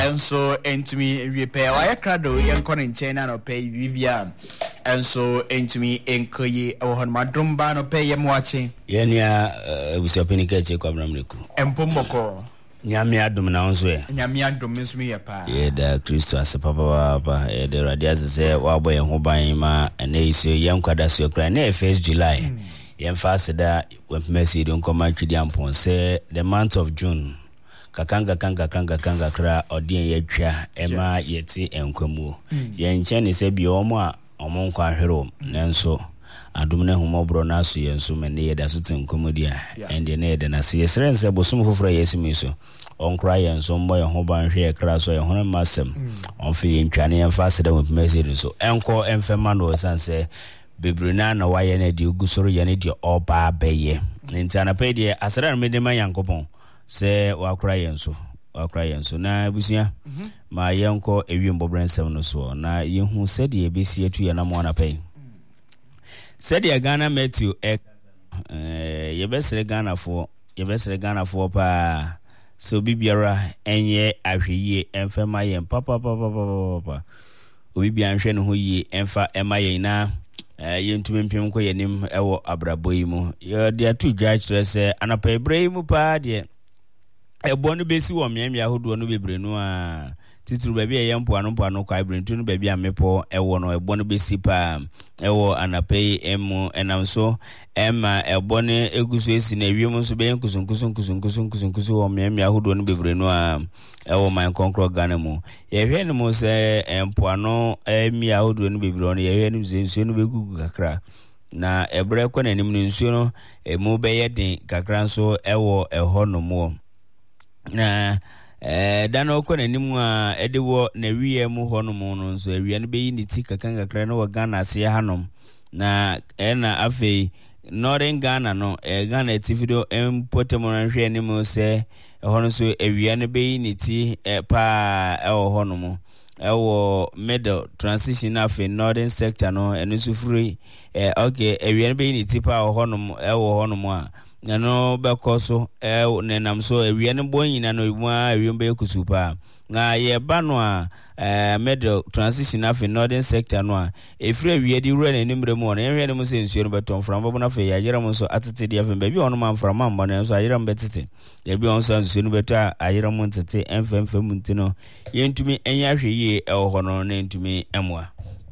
and so into me repair why crado yan konin chena no pay Vivian and so into me enkoye on madrumba no pay yam watching yenya usiapenike kwabramleku empomboko nyame adom na onso e nyame adom nsumi ya pa da Kristo asepapa de radia se wa boye ho ban ma ene iso yenkwada so kra na 1st July yemfase da wempmesi don koma twidi ampon se the month of June kakanga kra odien yetwa ema yeti enkwamu yenche ne se bi omo a omo nkwa hwero nanso adum ne homobro na so yenso mene yeda so tenkwamu dia ende ne yeda na se yesrense bosum foforo yesimi so onkra yenso mbo ye ho ban hwe kra so ye hono masem onfe yentwane yemfase da wempmesi so enko emfema no sanse bebruna na waye na di ugusoro ye ne di oba beye ntana pe di asara me de ma yankopon se wakra yenso na busia ma yenko ewi mbobren no so na yehu sede ebesi etu ye na mo na pen sede Ghana Matthew yebesere Ghana fo pa so bibiara enye ahweye emfema yen papa obi bia nhwe no ho yi emfa emaye na yentume mpem ko yenim ewo abrabo yi mu ye de atu dwa kire se anapa Ibrahim pa de ebo no besi wo miamia hodo no bebre no a titru ba bia yempo ano kwa Ibrahim tu no ba bia mepo ewo no ebo no besi pa ewo anapa emu enam so ema ebo ne eguso esi na wiem so be kusun wo miamia hodo no bebre no a ewo man konkro Ghana mu ye hwe ne mo se empo ano emia hodo no bebre no ye hwe ne nsuo no begugu kakra na ebre ko na nim no nsuo no emu be ye den kakra so ewo eho no mo na dana okọ na nim a edewo na wiye mu ho no mu no nso awie no be yi ni ti kakanga kra no Ghana ase hanom na na afei Northern Ghana no Ghana tifido empotemo na hwe ni mu se ho no so awie no be yi ni ti pa ho no mu ewo middle transition afei northern sector no eno so free okay awie no be yi ni ti pa ho no mu ho no mu a no bekoso nenam so awie no bo nyina no mu a awie be kusupa na ye ba no a middle transition of northern sector no a efre awie di wura na nimre mu no ehwe no mu se nsuo no beton from bobo na fe ya yera mu so atete di afen ba bi ono man from man no so ayera mbetete ya bi on so nsuo no beto ayera mu ntete emfemfem mu ntino yentumi enya hwe yi ewo no na entumi emwa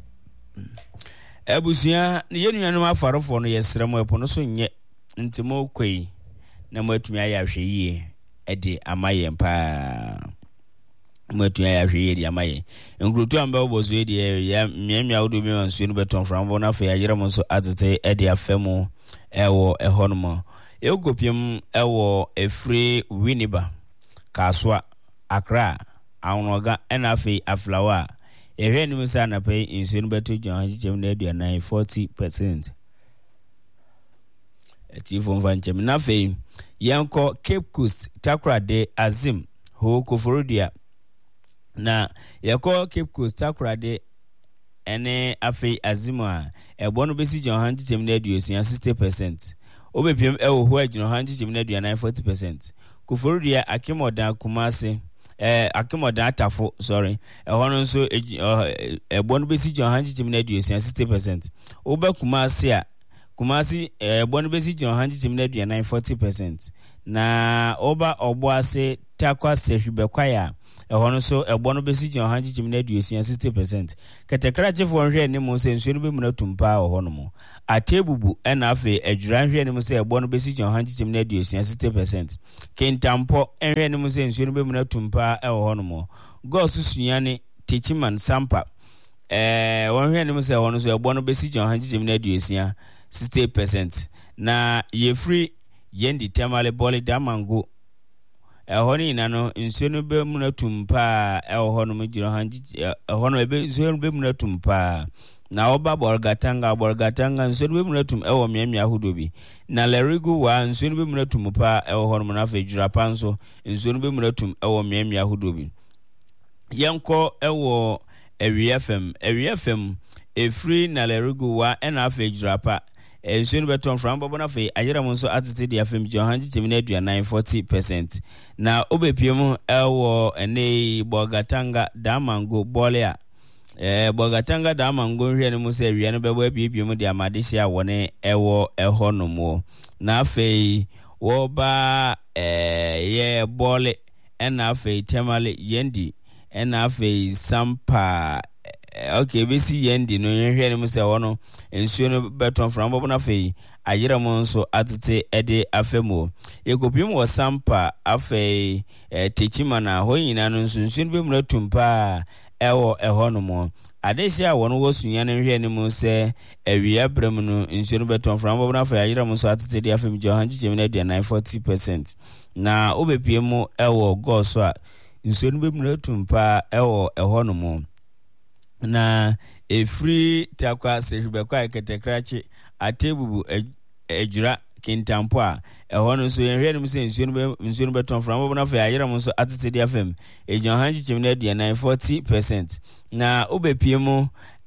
ebusia yenuanu afarofo no yesrem epo no so nye ntimo kwei na matumi ayahwe yi edi amaye mpa matumi ayahwe yi edi amaye nkrutu amba obozo edi ya miamia wodo mi wansuo no beton from bo na fa yagera mo so atete edi afemu ewo ehonmo egopiem ewo efre winiba kaswa Accra awnoga enafe aflawa ehwe ni musa na pay insuo no beto John Hichem na edu 40%. Etifo mfanchem na fe yanko Cape Coast Takoradi Azim ho Koforodia na yako Cape Coast Takoradi ene afi Azim a ebo no besi John Hichem na edu 60%. Obepiem ewo ho John Hichem na edu 40%. Koforodia Akimoda Kumasi Akimoda Atafo sorry ehono nso ebo no besi John Hichem na edu 60%. Oba Kumasi ebo no besi John Hichem na edu 40%. na oba oboase takwa sehwebekwaya ehono so ebo no besi John Hichem na edu 60%. Ketekra chefo nhwe ni mo se nsuo no be muna tumpa ohono mo atebubu na afi adwura nhwe ni mo se ebo no besi John Hichem na edu 60%. Kentampo nhwe ni mo se nsuo no be muna tumpa ohono mo gosu sunyane Techiman Sampa wonhwe ni mo se ohono so ebo no besi John Hichem na edu 60%. na yefri yendi temale boli damango ehoni nano nsuo no be muna tumpa ehono mo jiro hanji ehono be nsuo no be muna tumpa na oba borgatanga nsuo no be muna tum ewo miamia hudobi na lerigo wa nsuo no be muna tumpa ehono mo na fe jira panso nsuo no be muna tum ewo miamia hudobi yanko ewo ewi FM efri na lerigo wa na fe jira pa nsuo no beton from bobo na fe ayera mo nso atete dia fam Johan Chimina aduanan 40%. Na obepie mu ewo ene Bogatanga Damango Bolia Bogatanga Damango hwe ne mu se wie no bebo abiebie mu dia madehia wone ewo eho no mo. Na fe wo ba ye bole ena fe temale yendi ena fe sampa okay besi yendi no hwe ne mu se wono ensuo no beton from bobo na fe ayera mo nso atete ede afemo yekopim wo sampa afe techima na ho nyina no nsuo no bemura tumpa ewo eho no mo adehia wono wo sunya no hwe ne mu se awia brem no nsuo no beton from bobo na fe ayera mo nso atete de afem Johan Chimina de 40%. Na obepie mu ewo goso a nsuo no bemura tumpa ewo eho no mo. Na free takwa sehubekwa ketekrachi atebubu ejura kintampo a eho no so yenhwe no se nsuo no beton from bobo na fa ayera mo so atete dia fam Johan Chimina dia 40%. Na obepie mu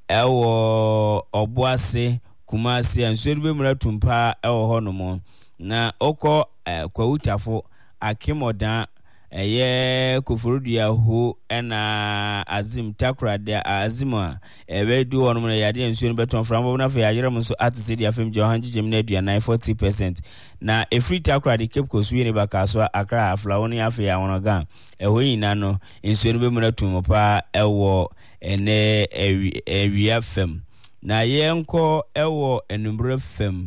ewo oboase kumase nsuo no bemura tumpa ewo ho no mo. Na okọ kwawutafo akimodan eye koforudia ho ena azim takrada azima ebedu wono na yade nsuo no beton from bobo na fa ayera mo so atete dia fam Johan Chimina aduanan 40%. Na free takrada Cape Coast wi ne bakaso Accra aflawo ne afa ya wono ga eho yina no nsuo no bemura tumpa ewo ene ewia fam. Na yenko ewo enumbre fam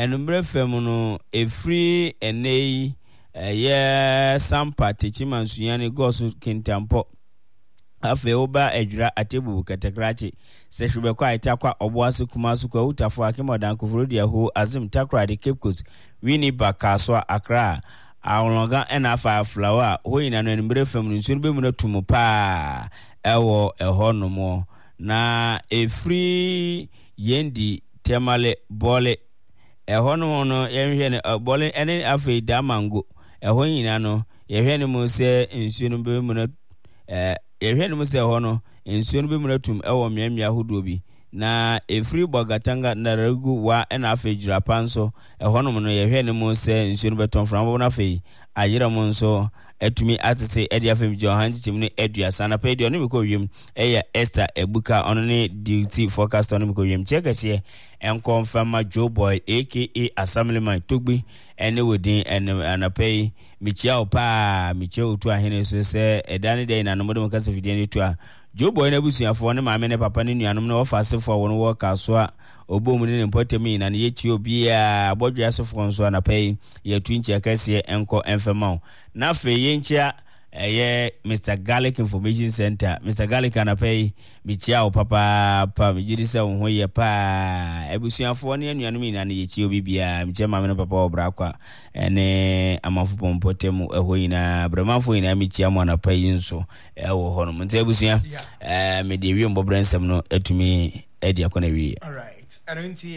no free ene ye sampa techima nsuyane gosu kintampo afe oba ejura atebu katekrachi sehwe kwa itakwa oboase kumasu kwa utafo akimodan kufrodia ho azim takra de Cape Coast wini bakaso Accra awonga enafa flower ho ina no mbere fam nsuo be mu na tumu pa ewo eho no mo. Na free yendi temale bole eho no yenhwe ne bole ene afe Damango eho nyina no yehwe ne mu se nsuo no be mu na yehwe ne mu se eho no nsuo no be mu na tum ewo miamia hodo bi. Na free Bogatanga Naragu wa ena afe Jirapan so eho no yehwe ne mu se nsuo no beton from bobo na fe ayera mo nso etumi atete edi afem Johan Chimina eduasa na pedio ne meko wiem eya Esther Ebuka ono ne duty forecast ono meko wiem chekese enconfirma Joe Boy aka Assemblyman Togbi ene wodin anapei michia opa michia otu ahene so se edane dey na no modem kasa fidie ne tu a Joe Boy na busuafo ne maame ne papa ne nuanom ne wofasefo wono wo kaso a obomu ne mpotemi na ne yechi obi a abodwa asefo nso anapei ye twinche kase enko enfema na fe yenchia eye Mr. Garlic Information Center Mr. Garlic anapei michia o papa pa mijiri se wo ye pa ebusuafo ne nuanom na ne yechi obi bia michia maame ne papa obra kwa ene amafo pompotemu eho ina bramafo ina michia mo anapei nso ewo ho no mte ebusua me de wi mbobrensem no etumi edi akona wi. All right. Anunti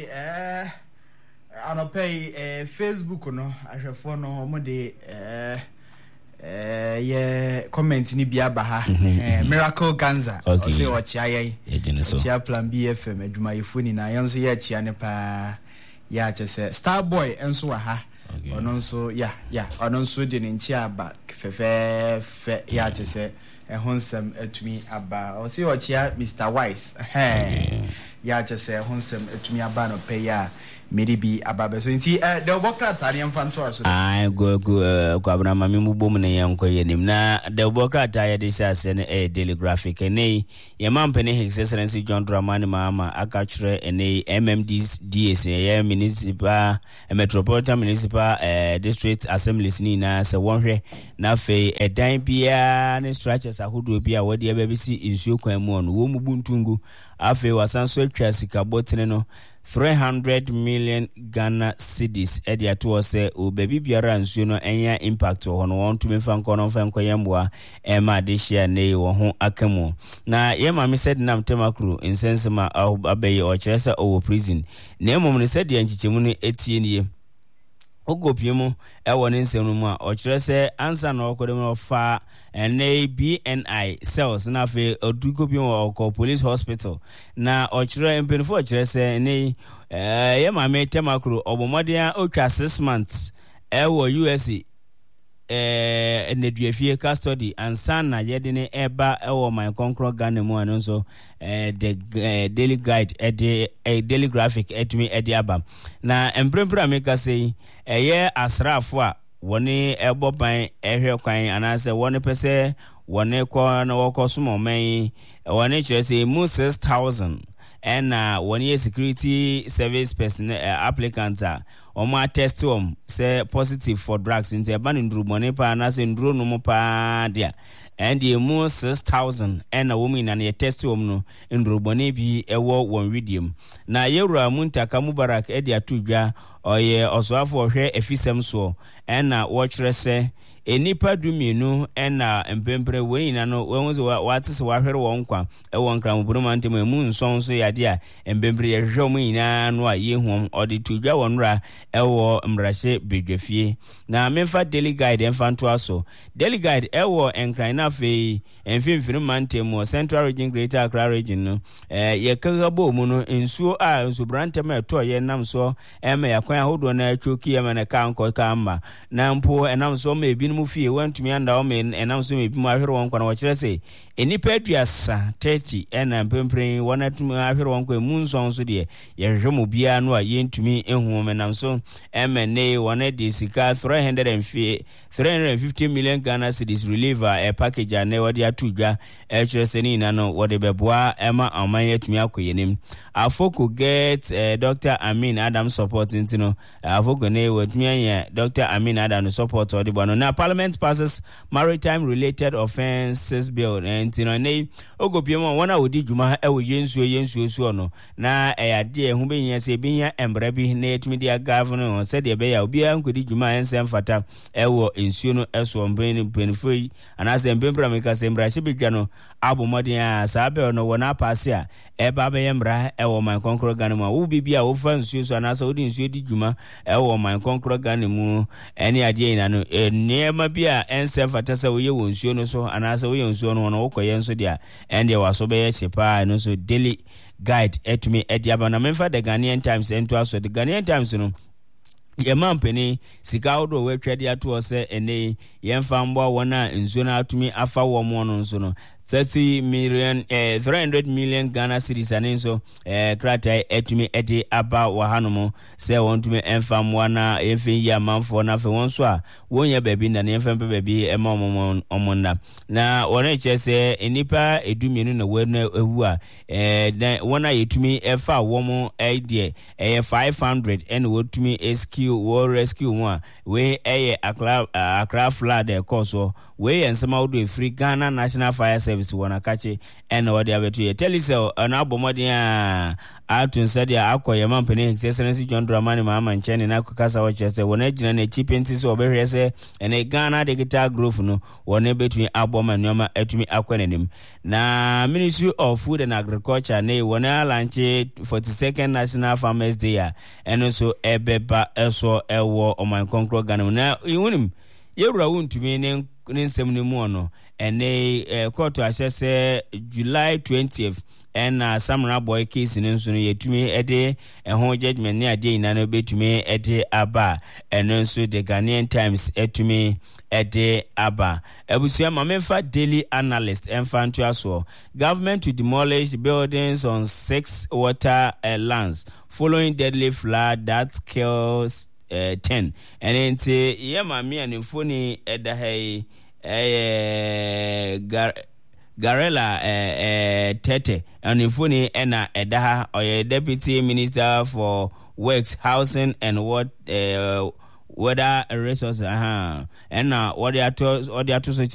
anopei Facebook no ahwefo no mo de ye comment ni bia ba ha Miracle Ganza o se o chia ye chia Plan B FM aduma yefuni na yenso ye chia ne pa ya chese Starboy enso wa ha ono nso ono nso de ne nchia ba fe ya chese ehonsem etumi aba o se o chia Mr. Wise ya chese ehonsem etumi aba no pe ya maybe ababe so nti the obokra tare mfanto aso go abna mami mubom ne yanko yenim na the obokra tare de sase ne Daily Graphic ne yemampene His Excellency John Dramani Mahama akachre ne MMDs ye municipal metropolitan municipal district assemblies ni na se wonhwe na fe edan bia ne structures ahodo bia wode ababisi nsuo kwan mu no wo mubuntungu afe wasanso atwa sika botene no 300 million Ghana cedis edia to se o baby biara nsuo no enya impact ho no won tumi fa nko no fa nko yemboa ma de share ne wo ho akamu na ye ma me said nam temakru insensema abaye o kyerese o prison na emom ne said ya nchichemu no etie nie ogopiem ewo ne nsem mu a ochire se ansa na okodem ofa ene BNI cells na fe odugopiem okọ police hospital na ochire empenfo ochire se ne ye mame temakro obomode a otwa 6 months ewo USA neduafie custody ansa na yedene eba ewo my concro Ghana mu anu so the daily guide daily graphic etumi aba na emprempra meka sei eye asrafo a woni eboban ehwe kwan anase woni pese woni ko na wokoso men woni chese mu 6000 and one year security service person applicants omo test say positive for drugs in the ban ndru money pa na say ndru no mo pa dia and the mu 6000 and a woman and ye test no ndru money bi ewo won redeem na yewura muntaka mubarak e dia tudwa oye osoafo ohwe efisem so and watch rese enipa dumienu ena empempre wenina no wenzo watse wahwere won kwa ewon kra muburu ntem emu nson so yade a empempre ye hwehwe mu nyina no a yehum odi tudwa wonra ewo mrahye bedwafie na memfa daily guide enfanto aso daily guide ewo enkran na fe enfimfini mantem Central Region Greater Accra Region no ye kagabo mu no ensuo a enso brantem eto ye nam so ema yakwan ahodo na atwoki ye mena kanko kamba na mpo enam so ma ebi mu fie wantumi anda o men enam so mebi mu ahwere won kwa na wokire sei enipa aduasa 30 ena mpempren wonatumi ahwere won kwa mu nson so de yehwe mu bia no a yentumi ehu menam so emene wona de sika 350 million Ghana cedis reliever a package ane wodi atudwa echreseni na no wodi beboa ema aman yetumi akoyenim afoko get Dr. Amin Adam support intino afoko ne wetumi anya Dr. Amin Adam support odi bono na parliament passes maritime related offences bill intino ne ogopiem wona wodi dwuma ewo yensuo so no na eyade ehu benyia se binya embra bi na etumi dia governor said e be ya obi ankodi dwuma ensem fata ewo ensuo no eso mbeni benefoi anase mbembra meka se mbra shibidwa no abomodin a sabe no wona passe a eba be yembra ewo man konkro Ghana mu wo bibia wo fa nsuo so anase wodi nsuo di dwuma ewo man konkro Ghana mu eni ade ina no niema bia ensem fata se wo ye wo nsuo no so anase wo ye nsuo no wo koye nso dia ende waso be ye chepa no so daily guide etumi ediaba na memfa the Ghanaian Times ento aso the Ghanaian Times no ye mampeni sika odo we twede ato se ene yemfa mbo wona nsuo na atumi afa wo mo no nso no 300 million Ghana cedis anenso krata etumi edi aba wahanomo se wontumi enfam wana efin ya manfo na fe wonso a wonya baby na enfam baby ema omonda na wona chese enipa edumienu na wena ewu a wona yetumi efa womo idea 500 and wotumi SQ war rescue one we Accra flood course we ensema wodo free Ghana National Fire Service wana kache ena wadi abetu ye telisel na abomodin a atun sadia akoye mampene excellency John Dramani Mahama nchene na kukasa wachese wona gina na chipenti so obehwe se ene Ghana digital growth no wona between aboma nyoma etumi akwenenim na Ministry of Food and Agriculture ne wona lanche 42nd National Farmers Day eno so ebeba eso ewo oman konkro Ghana na iwunim yewura wuntumi ne nsem ne mu ono ene court assess July 20th and Samra boy case in nso yetumi ede ho judgment ne ade ina no betumi ede aba eno so the Ghanaian Times etumi ede aba ebusia mamemfa daily analyst enfanto aso government to demolish buildings on 6 water lands following deadly flood that kills 10 and ente yema mi anfoni eda hey Garela Tete anfoni ena eda oye deputy minister for works housing and weather resources ena what they are to